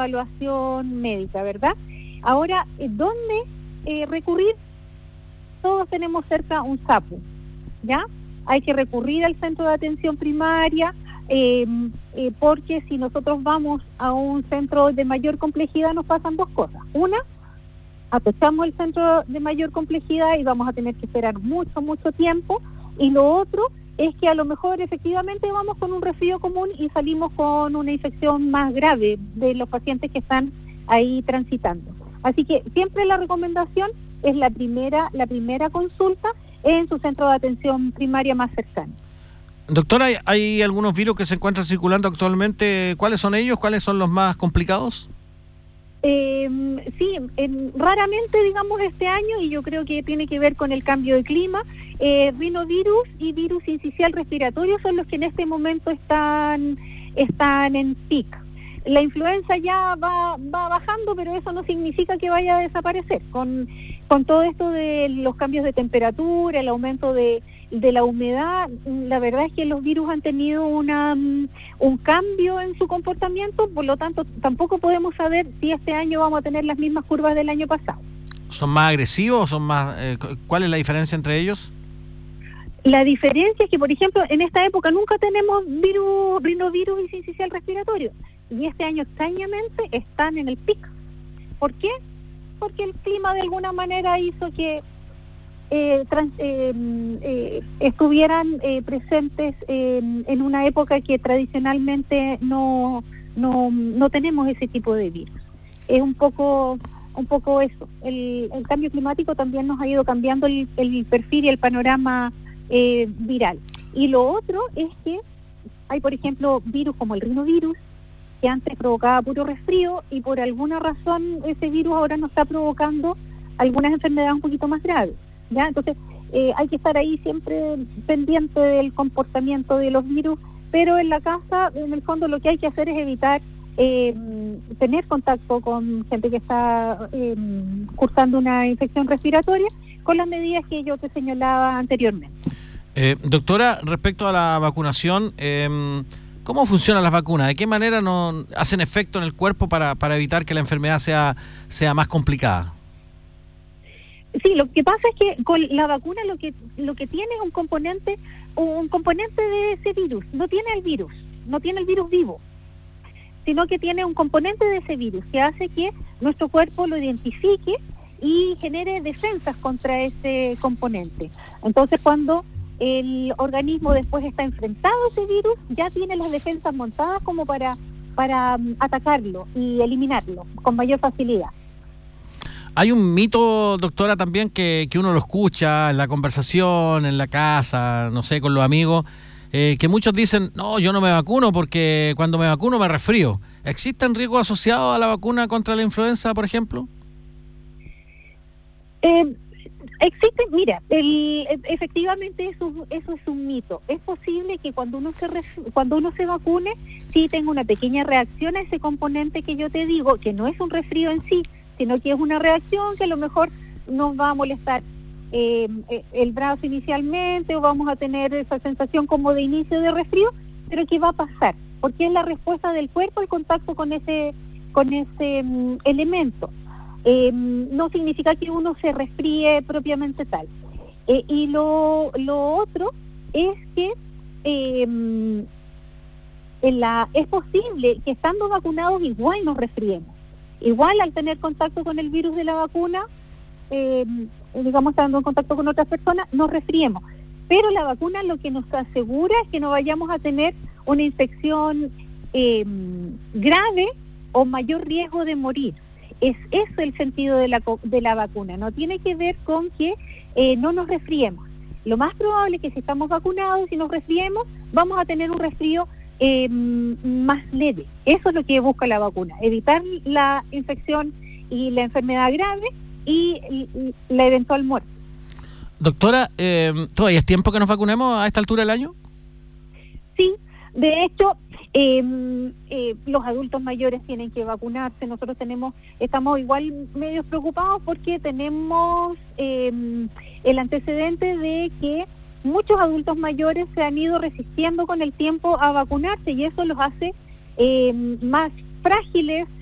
evaluación médica, ¿verdad? Ahora, ¿dónde recurrir? Todos tenemos cerca un SAPU, ¿ya? Hay que recurrir al centro de atención primaria, porque si nosotros vamos a un centro de mayor complejidad nos pasan dos cosas. Una, aprovechamos el centro de mayor complejidad y vamos a tener que esperar mucho tiempo, y lo otro es que a lo mejor efectivamente vamos con un resfrío común y salimos con una infección más grave de los pacientes que están ahí transitando. Así que siempre la recomendación es la primera consulta en su centro de atención primaria más cercano. Doctora, ¿hay algunos virus que se encuentran circulando actualmente? ¿Cuáles son ellos? ¿Cuáles son los más complicados? Sí, raramente, digamos, este año, y yo creo que tiene que ver con el cambio de clima, rinovirus y virus sincicial respiratorio son los que en este momento están en pic. La influenza ya va bajando, pero eso no significa que vaya a desaparecer. Con todo esto de los cambios de temperatura, el aumento de la humedad, la verdad es que los virus han tenido un cambio en su comportamiento, por lo tanto tampoco podemos saber si este año vamos a tener las mismas curvas del año pasado. ¿Son más agresivos? ¿Son más? ¿Cuál es la diferencia entre ellos? La diferencia es que, por ejemplo, en esta época nunca tenemos rinovirus y sincicial respiratorio, y este año extrañamente están en el pic. ¿Por qué? Porque el clima de alguna manera hizo que estuvieran presentes en una época que tradicionalmente no tenemos ese tipo de virus. Es un poco eso. El cambio climático también nos ha ido cambiando el perfil y el panorama viral. Y lo otro es que hay, por ejemplo, virus como el rinovirus, que antes provocaba puro resfrío, y por alguna razón ese virus ahora nos está provocando algunas enfermedades un poquito más graves, ¿ya? Entonces hay que estar ahí siempre pendiente del comportamiento de los virus, pero en la casa, en el fondo, lo que hay que hacer es evitar tener contacto con gente que está cursando una infección respiratoria, con las medidas que yo te señalaba anteriormente. Doctora, respecto a la vacunación, ¿cómo funcionan las vacunas? ¿De qué manera no hacen efecto en el cuerpo para evitar que la enfermedad sea más complicada? Sí, lo que pasa es que con la vacuna lo que tiene es un componente de ese virus. No tiene el virus vivo, sino que tiene un componente de ese virus que hace que nuestro cuerpo lo identifique y genere defensas contra ese componente. Entonces, cuando el organismo después está enfrentado a ese virus, ya tiene las defensas montadas como para atacarlo y eliminarlo con mayor facilidad. Hay un mito, doctora, también que uno lo escucha en la conversación, en la casa, no sé, con los amigos, que muchos dicen, no, yo no me vacuno porque cuando me vacuno me resfrío. ¿Existen riesgos asociados a la vacuna contra la influenza, por ejemplo? Existe, mira, efectivamente eso es un mito. Es posible que cuando uno se vacune, sí tenga una pequeña reacción a ese componente que yo te digo, que no es un resfrío en sí, sino que es una reacción que a lo mejor nos va a molestar el brazo inicialmente, o vamos a tener esa sensación como de inicio de resfrío, pero que va a pasar, porque es la respuesta del cuerpo al contacto con ese elemento. No significa que uno se resfríe propiamente tal. Y lo otro es que es posible que estando vacunados igual nos resfriemos. Igual al tener contacto con el virus de la vacuna, digamos, estando en contacto con otras personas, nos resfriemos. Pero la vacuna lo que nos asegura es que no vayamos a tener una infección grave o mayor riesgo de morir. Es eso el sentido de la vacuna. No tiene que ver con que no nos resfriemos. Lo más probable es que si estamos vacunados y nos resfriemos, vamos a tener un resfrío más leve. Eso es lo que busca la vacuna, evitar la infección y la enfermedad grave y la eventual muerte. Doctora, ¿todavía es tiempo que nos vacunemos a esta altura del año? Sí, de hecho, los adultos mayores tienen que vacunarse. Nosotros estamos igual medio preocupados porque tenemos el antecedente de que muchos adultos mayores se han ido resistiendo con el tiempo a vacunarse, y eso los hace más frágiles